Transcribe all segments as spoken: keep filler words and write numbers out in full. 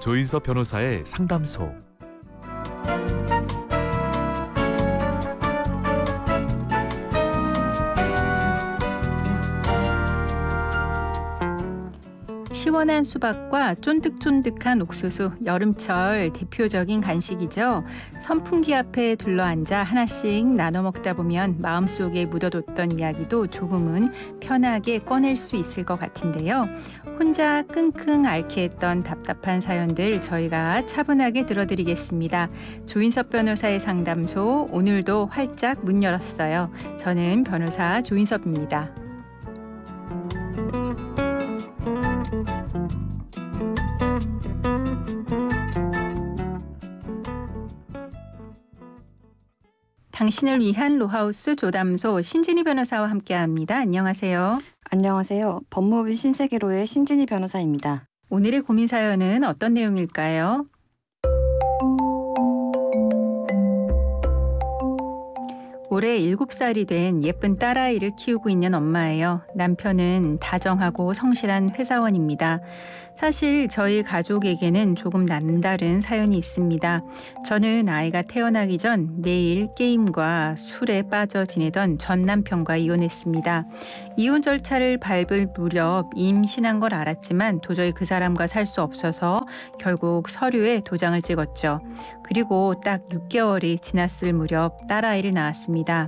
조인섭 변호사의 상담소. 시원한 수박과 쫀득쫀득한 옥수수, 여름철 대표적인 간식이죠. 선풍기 앞에 둘러앉아 하나씩 나눠 먹다 보면 마음속에 묻어뒀던 이야기도 조금은 편하게 꺼낼 수 있을 것 같은데요. 혼자 끙끙 앓게 했던 답답한 사연들 저희가 차분하게 들어드리겠습니다. 조인섭 변호사의 상담소, 오늘도 활짝 문 열었어요. 저는 변호사 조인섭입니다. 당신을 위한 로하우스 조담소, 신진희 변호사와 함께합니다. 안녕하세요. 안녕하세요. 법무부 신세계로의 신진희 변호사입니다. 오늘의 고민 사연은 어떤 내용일까요? 올해 일곱 살이 된 예쁜 딸아이를 키우고 있는 엄마예요. 남편은 다정하고 성실한 회사원입니다. 사실 저희 가족에게는 조금 남다른 사연이 있습니다. 저는 아이가 태어나기 전 매일 게임과 술에 빠져 지내던 전 남편과 이혼했습니다. 이혼 절차를 밟을 무렵 임신한 걸 알았지만 도저히 그 사람과 살 수 없어서 결국 서류에 도장을 찍었죠. 그리고 딱 육 개월이 지났을 무렵 딸아이를 낳았습니다.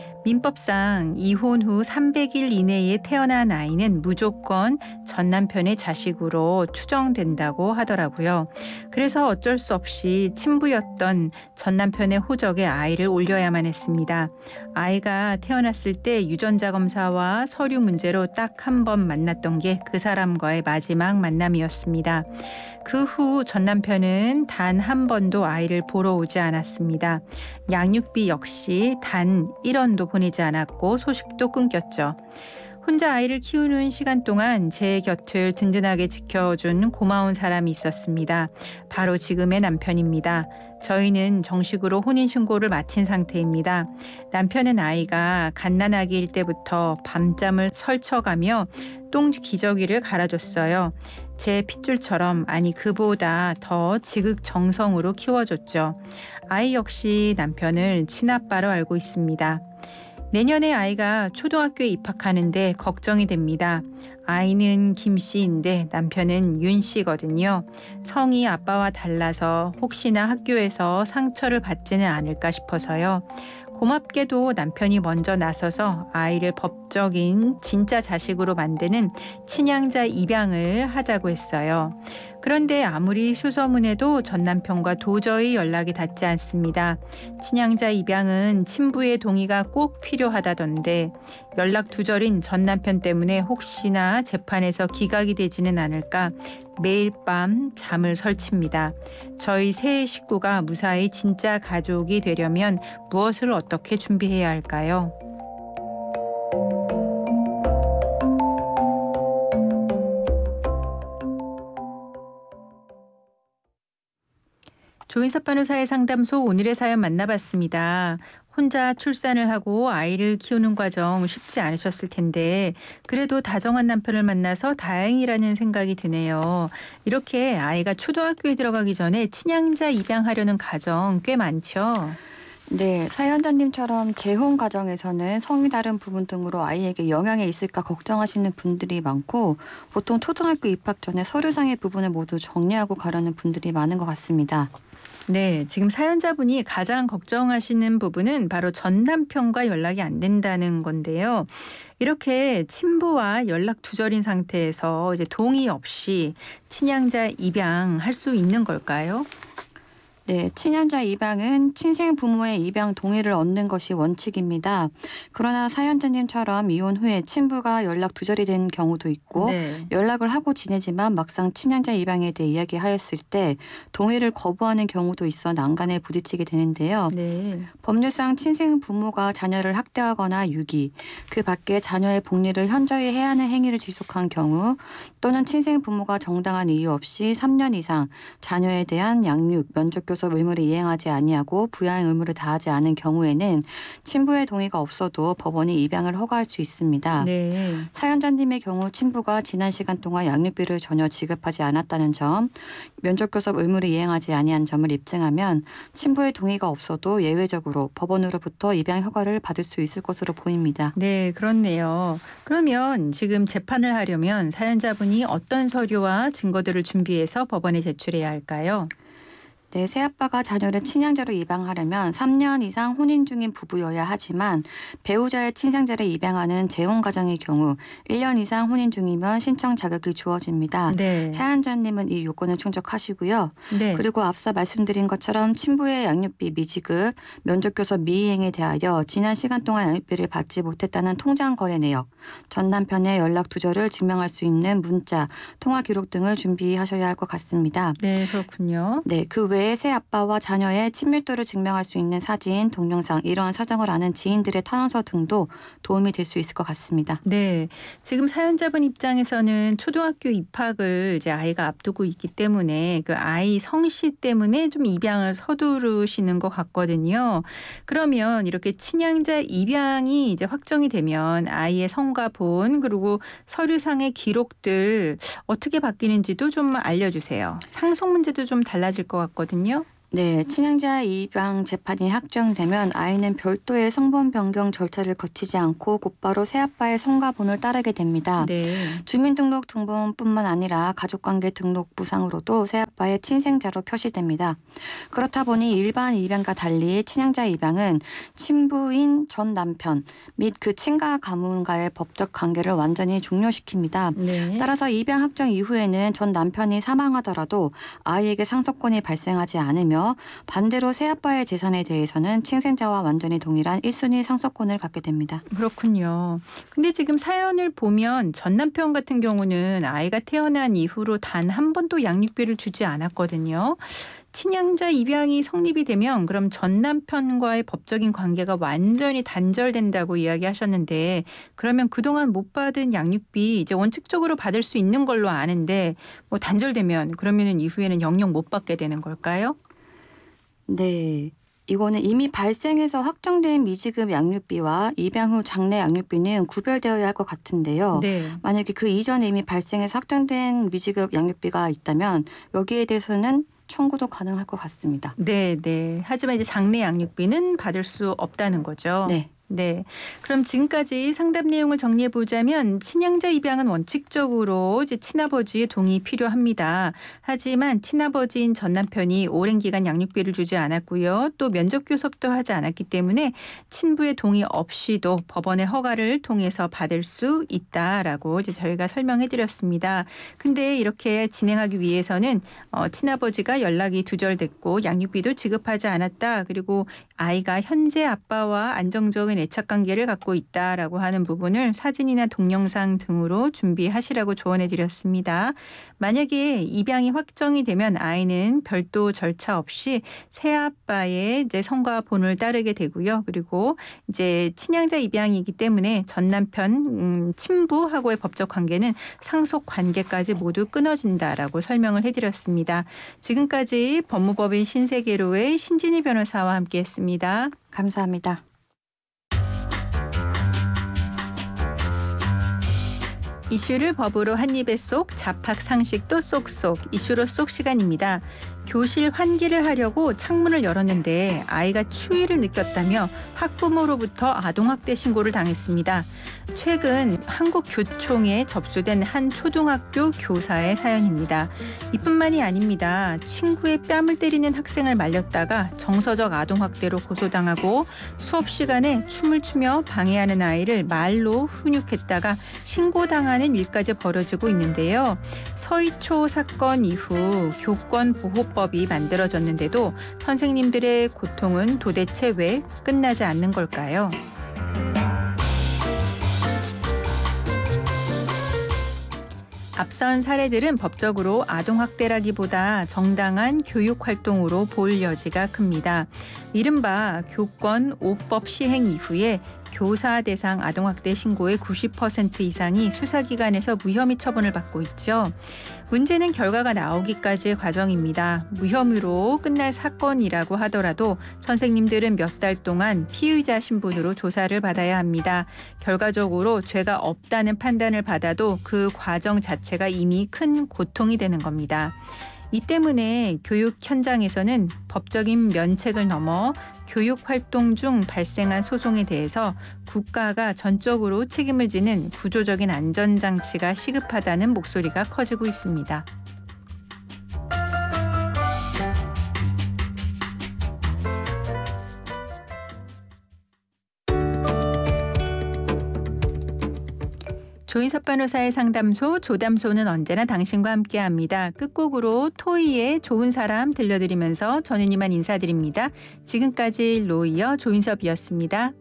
민법상 이혼 후 삼백 일 이내에 태어난 아이는 무조건 전 남편의 자식으로 추정된다고 하더라고요. 그래서 어쩔 수 없이 친부였던 전 남편의 호적에 아이를 올려야만 했습니다. 아이가 태어났을 때 유전자 검사와 서류 문제로 딱 한 번 만났던 게 그 사람과의 마지막 만남이었습니다. 그 후 전 남편은 단 한 번도 아이를 보러 오지 않았습니다. 양육비 역시 단 일 원도 보내지 않았고 소식도 끊겼죠. 혼자 아이를 키우는 시간 동안 제 곁을 든든하게 지켜준 고마운 사람이 있었습니다. 바로 지금의 남편입니다. 저희는 정식으로 혼인신고를 마친 상태입니다. 남편은 아이가 갓난아기일 때부터 밤잠을 설쳐가며 똥 기저귀를 갈아줬어요. 제 핏줄처럼, 아니 그보다 더 지극정성으로 키워줬죠. 아이 역시 남편을 친아빠로 알고 있습니다. 내년에 아이가 초등학교에 입학하는데 걱정이 됩니다. 아이는 김 씨인데 남편은 윤 씨거든요. 성이 아빠와 달라서 혹시나 학교에서 상처를 받지는 않을까 싶어서요. 고맙게도 남편이 먼저 나서서 아이를 법적인 진짜 자식으로 만드는 친양자 입양을 하자고 했어요. 그런데 아무리 수소문해도 전 남편과 도저히 연락이 닿지 않습니다. 친양자 입양은 친부의 동의가 꼭 필요하다던데 연락 두절인 전 남편 때문에 혹시나 재판에서 기각이 되지는 않을까 매일 밤 잠을 설칩니다. 저희 세 식구가 무사히 진짜 가족이 되려면 무엇을 어떻게 준비해야 할까요? 조인섭 변호사의 상담소, 오늘의 사연 만나봤습니다. 혼자 출산을 하고 아이를 키우는 과정 쉽지 않으셨을 텐데 그래도 다정한 남편을 만나서 다행이라는 생각이 드네요. 이렇게 아이가 초등학교에 들어가기 전에 친양자 입양하려는 가정 꽤 많죠? 네, 사연자님처럼 재혼 가정에서는 성이 다른 부분 등으로 아이에게 영향이 있을까 걱정하시는 분들이 많고 보통 초등학교 입학 전에 서류상의 부분을 모두 정리하고 가려는 분들이 많은 것 같습니다. 네, 지금 사연자분이 가장 걱정하시는 부분은 바로 전 남편과 연락이 안 된다는 건데요. 이렇게 친부와 연락 두절인 상태에서 이제 동의 없이 친양자 입양할 수 있는 걸까요? 네, 친양자 입양은 친생 부모의 입양 동의를 얻는 것이 원칙입니다. 그러나 사연자님처럼 이혼 후에 친부가 연락 두절이 된 경우도 있고 네. 연락을 하고 지내지만 막상 친양자 입양에 대해 이야기하였을 때 동의를 거부하는 경우도 있어 난간에 부딪히게 되는데요. 네. 법률상 친생 부모가 자녀를 학대하거나 유기, 그 밖에 자녀의 복리를 현저히 해하는 행위를 지속한 경우 또는 친생 부모가 정당한 이유 없이 삼 년 이상 자녀에 대한 양육, 면접교 면접교섭 의무를 이행하지 아니하고 부양 의무를 다하지 않은 경우에는 친부의 동의가 없어도 법원이 입양을 허가할 수 있습니다. 네. 사연자님의 경우 친부가 지난 시간 동안 양육비를 전혀 지급하지 않았다는 점, 면접교섭 의무를 이행하지 아니한 점을 입증하면 친부의 동의가 없어도 예외적으로 법원으로부터 입양 허가를 받을 수 있을 것으로 보입니다. 네, 그렇네요. 그러면 지금 재판을 하려면 사연자분이 어떤 서류와 증거들을 준비해서 법원에 제출해야 할까요? 네, 새아빠가 자녀를 친양자로 입양하려면 삼 년 이상 혼인 중인 부부여야 하지만 배우자의 친생자를 입양하는 재혼 가정의 경우 일 년 이상 혼인 중이면 신청 자격이 주어집니다. 네. 사연자님은 이 요건을 충족하시고요. 네. 그리고 앞서 말씀드린 것처럼 친부의 양육비 미지급, 면접교섭 미이행에 대하여 지난 시간 동안 양육비를 받지 못했다는 통장 거래 내역, 전 남편의 연락 두절을 증명할 수 있는 문자, 통화 기록 등을 준비하셔야 할 것 같습니다. 네, 그렇군요. 네, 그 외에 새 아빠와 자녀의 친밀도를 증명할 수 있는 사진, 동영상, 이러한 사정을 아는 지인들의 탄원서 등도 도움이 될 수 있을 것 같습니다. 네, 지금 사연자분 입장에서는 초등학교 입학을 이제 아이가 앞두고 있기 때문에 그 아이 성씨 때문에 좀 입양을 서두르시는 것 같거든요. 그러면 이렇게 친양자 입양이 이제 확정이 되면 아이의 성과 본 그리고 서류상의 기록들 어떻게 바뀌는지도 좀 알려주세요. 상속 문제도 좀 달라질 것 같거든요. 네, 친양자 입양 재판이 확정되면 아이는 별도의 성번 변경 절차를 거치지 않고 곧바로 새아빠의 성과본을 따르게 됩니다. 네. 주민등록 등본뿐만 아니라 가족관계 등록부상으로도 새아빠의 친생자로 표시됩니다. 그렇다 보니 일반 입양과 달리 친양자 입양은 친부인 전 남편 및 그 친가 가문과의 법적 관계를 완전히 종료시킵니다. 네. 따라서 입양 확정 이후에는 전 남편이 사망하더라도 아이에게 상속권이 발생하지 않으며 반대로 새아빠의 재산에 대해서는 친생자와 완전히 동일한 일 순위 상속권을 갖게 됩니다. 그렇군요. 근데 지금 사연을 보면 전 남편 같은 경우는 아이가 태어난 이후로 단 한 번도 양육비를 주지 않았거든요. 친양자 입양이 성립이 되면 그럼 전 남편과의 법적인 관계가 완전히 단절된다고 이야기하셨는데 그러면 그동안 못 받은 양육비 이제 원칙적으로 받을 수 있는 걸로 아는데 뭐 단절되면 그러면은 이후에는 영영 못 받게 되는 걸까요? 네. 이거는 이미 발생해서 확정된 미지급 양육비와 입양 후 장래 양육비는 구별되어야 할 것 같은데요. 네. 만약에 그 이전에 이미 발생해서 확정된 미지급 양육비가 있다면 여기에 대해서는 청구도 가능할 것 같습니다. 네, 네. 하지만 이제 장래 양육비는 받을 수 없다는 거죠. 네. 네. 그럼 지금까지 상담 내용을 정리해 보자면 친양자 입양은 원칙적으로 이제 친아버지의 동의 필요합니다. 하지만 친아버지인 전 남편이 오랜 기간 양육비를 주지 않았고요. 또 면접 교섭도 하지 않았기 때문에 친부의 동의 없이도 법원의 허가를 통해서 받을 수 있다라고 이제 저희가 설명해 드렸습니다. 근데 이렇게 진행하기 위해서는 어, 친아버지가 연락이 두절됐고 양육비도 지급하지 않았다. 그리고 아이가 현재 아빠와 안정적인 애착 관계를 갖고 있다라고 하는 부분을 사진이나 동영상 등으로 준비하시라고 조언해 드렸습니다. 만약에 입양이 확정이 되면 아이는 별도 절차 없이 새아빠의 이제 성과 본을 따르게 되고요. 그리고 이제 친양자 입양이기 때문에 전 남편 음, 친부하고의 법적 관계는 상속 관계까지 모두 끊어진다라고 설명을 해드렸습니다. 지금까지 법무법인 신세계로의 신진희 변호사와 함께했습니다. 감사합니다. 이슈를 법으로 한 입에 쏙, 잡학 상식도 쏙쏙, 이슈로 쏙 시간입니다. 교실 환기를 하려고 창문을 열었는데 아이가 추위를 느꼈다며 학부모로부터 아동학대 신고를 당했습니다. 최근 한국교총에 접수된 한 초등학교 교사의 사연입니다. 이뿐만이 아닙니다. 친구의 뺨을 때리는 학생을 말렸다가 정서적 아동학대로 고소당하고 수업 시간에 춤을 추며 방해하는 아이를 말로 훈육했다가 신고당하는 일까지 벌어지고 있는데요. 서희초 사건 이후 교권보호법이 만들어졌는데도 선생님들의 고통은 도대체 왜 끝나지 않는 걸까요? 앞선 사례들은 법적으로 아동학대라기보다 정당한 교육활동으로 볼 여지가 큽니다. 이른바 교권 오법 시행 이후에 교사 대상 아동학대 신고의 구십 퍼센트 이상이 수사기관에서 무혐의 처분을 받고 있죠. 문제는 결과가 나오기까지의 과정입니다. 무혐의로 끝날 사건이라고 하더라도 선생님들은 몇 달 동안 피의자 신분으로 조사를 받아야 합니다. 결과적으로 죄가 없다는 판단을 받아도 그 과정 자체가 이미 큰 고통이 되는 겁니다. 이 때문에 교육 현장에서는 법적인 면책을 넘어 교육 활동 중 발생한 소송에 대해서 국가가 전적으로 책임을 지는 구조적인 안전장치가 시급하다는 목소리가 커지고 있습니다. 조인섭 변호사의 상담소, 조담소는 언제나 당신과 함께합니다. 끝곡으로 토이의 좋은 사람 들려드리면서 저는 이만 인사드립니다. 지금까지 로이어 조인섭이었습니다.